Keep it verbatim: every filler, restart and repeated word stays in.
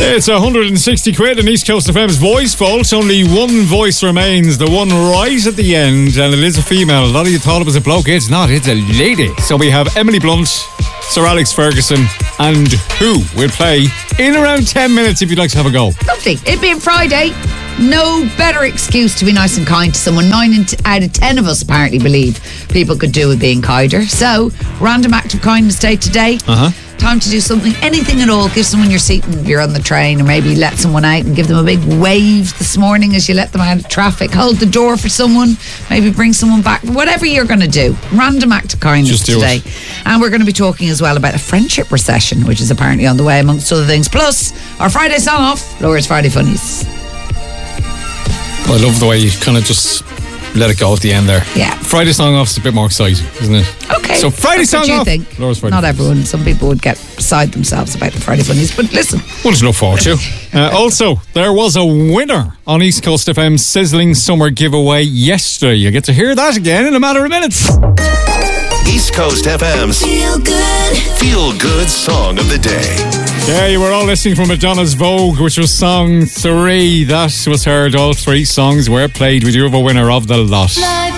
It's one hundred sixty quid in East Coast F M's voice vault. Only one voice remains, the one right at the end, and it is a female. A lot of you thought it was a bloke. It's not, it's a lady. So we have Emily Blunt, Sir Alex Ferguson, and who will play in around ten minutes if you'd like to have a go. Lovely. It being Friday, no better excuse to be nice and kind to someone. Nine out of ten of us apparently believe people could do with being kinder. So, random act of kindness day today. Uh-huh. Time to do something, anything at all. Give someone your seat and you're on the train, or maybe let someone out and give them a big wave this morning as you let them out of traffic. Hold the door for someone, maybe bring someone back. Whatever you're going to do. Random act of kindness Just do today. it. And we're going to be talking as well about a friendship recession, which is apparently on the way, amongst other things. Plus, our Friday song off, Laura's Friday Funnies. I love the way you kind of just let it go at the end there. Yeah. Friday song off is a bit more exciting, isn't it? Okay. So Friday That's song what you off. think. Laura's Friday Not Funnies. everyone. Some people would get beside themselves about the Friday Funnies. But listen. We'll just look forward to. Uh, also, there was a winner on East Coast F M's Sizzling Summer giveaway yesterday. You get to hear that again in a matter of minutes. East Coast F M's Feel Good Feel Good Song of the Day. Yeah, you were all listening from Madonna's Vogue, which was song three. That was heard. All three songs were played. We do have a winner of the lot.